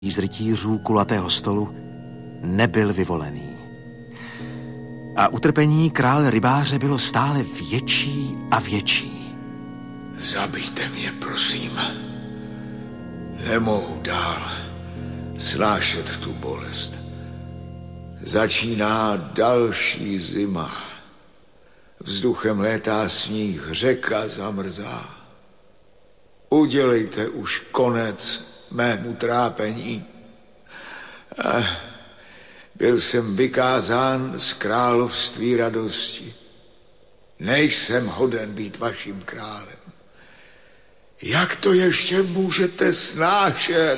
z rytířů kulatého stolu nebyl vyvolený. A utrpení krále rybáře bylo stále větší a větší. Zabijte mě, prosím. Nemohu dál snášet tu bolest. Začíná další zima. Vzduchem létá sníh, řeka zamrzá. Udělejte už konec mému trápení. Byl jsem vykázán z království radosti. Nejsem hoden být vaším králem. Jak to ještě můžete snášet?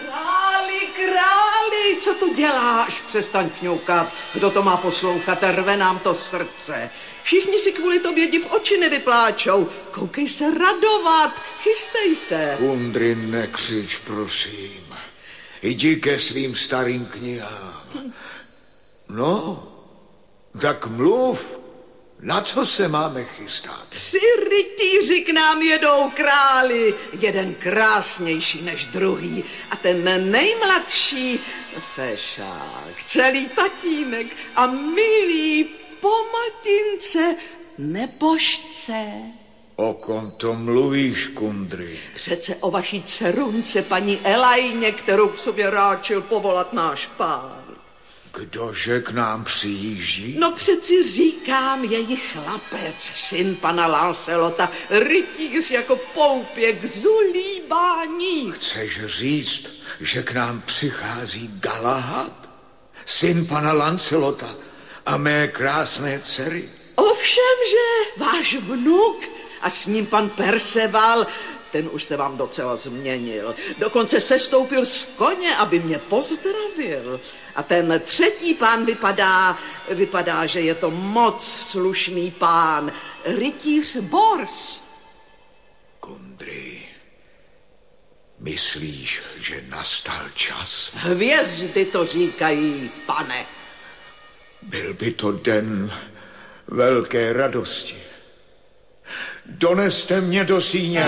Králi, co tu děláš? Přestaň fňoukat. Kdo to má poslouchat? Rve nám to srdce. Všichni si kvůli tobě div oči nevypláčou. Koukej se radovat, chystej se. Kundry, nekřič, prosím. Jdi ke svým starým knihám. No, tak mluv. Na co se máme chystat? 3 rytíři k nám jedou, králi. Jeden krásnější než druhý. A ten nejmladší, fešák, celý tatínek a milý po matince nebožce. O kom to mluvíš, Kundry? Přece o vaší dcerunce, paní Elajně, kterou k sobě ráčil povolat náš pán. Kdože k nám přijíždí? No přeci říkám, jejich chlapec, syn pana Lancelota, rytíř jako poupěk z ulíbání. Chceš říct, že k nám přichází Galahad, syn pana Lancelota a mé krásné dcery? Ovšemže, váš vnuk a s ním pan Perceval, ten už se vám docela změnil. Dokonce sestoupil z koně, aby mě pozdravil. A ten třetí pán vypadá, že je to moc slušný pán. Rytíř Bors. Kundry, myslíš, že nastal čas? Hvězdy to říkají, pane. Byl by to den velké radosti. Doneste mě do síně.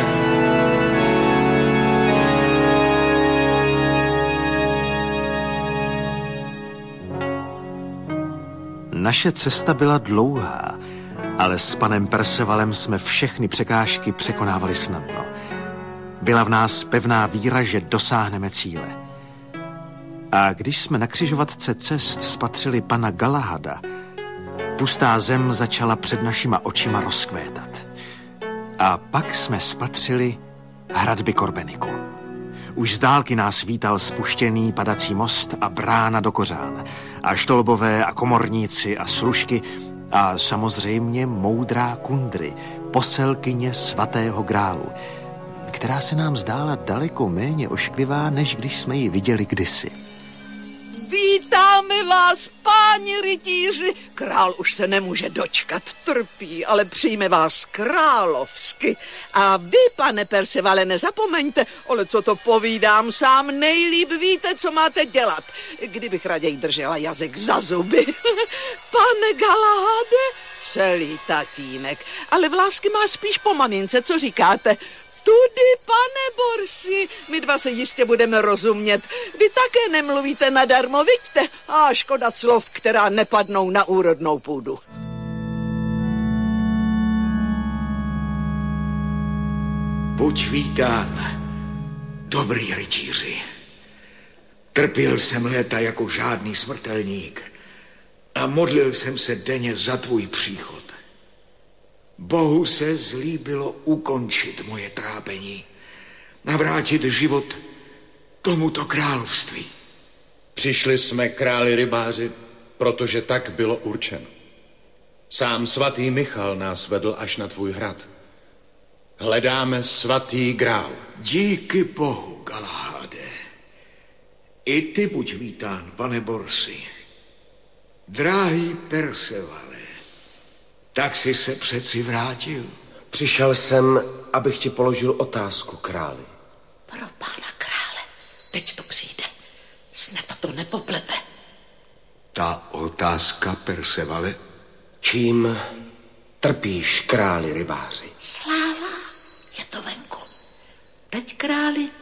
Naše cesta byla dlouhá, ale s panem Percevalem jsme všechny překážky překonávali snadno. Byla v nás pevná víra, že dosáhneme cíle. A když jsme na křižovatce cest spatřili pana Galahada, pustá zem začala před našima očima rozkvétat. A pak jsme spatřili hradby Korbeniku. Už z dálky nás vítal spuštěný padací most a brána do Kořán. A štolbové a komorníci a služky a samozřejmě moudrá Kundry, poselkyně svatého grálu, která se nám zdála daleko méně ošklivá, než když jsme ji viděli kdysi. Vítáme vás, páni rytíři. Král už se nemůže dočkat, trpí, ale přijme vás královsky. A vy, pane Percevale, nezapomeňte, ale co to povídám, sám nejlíp víte, co máte dělat. Kdybych raději držela jazyk za zuby. Pane Galahade, celý tatínek, ale v lásky má spíš po mamince, co říkáte? Tudy, pane Borsi, my dva se jistě budeme rozumět. Vy také nemluvíte nadarmo, vidíte? A škoda slov, která nepadnou na úrodnou půdu. Buď vítán, dobrý rytíři. Trpěl jsem léta jako žádný smrtelník a modlil jsem se denně za tvůj příchod. Bohu se zlíbilo ukončit moje trápení, navrátit život tomuto království. Přišli jsme, králi rybáři, protože tak bylo určeno. Sám svatý Michal nás vedl až na tvůj hrad. Hledáme svatý grál. Díky Bohu, Galahade. I ty buď vítán, pane Borsi. Drahý Percevale, tak jsi se přeci vrátil. Přišel jsem, abych ti položil otázku, králi. Pro pána krále, teď to přijde. Snad to nepoplete. Ta otázka, Percevale? Čím trpíš, králi rybáři? Sláva, je to venku. Teď králi